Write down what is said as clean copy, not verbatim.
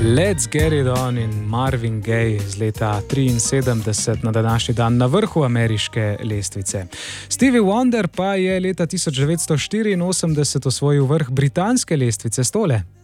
Let's Get It On in Marvin Gaye z leta 1973 na današnji dan na vrhu ameriške lestvice. Stevie Wonder pa je leta 1984 osvojil vrh britanske lestvice s tole.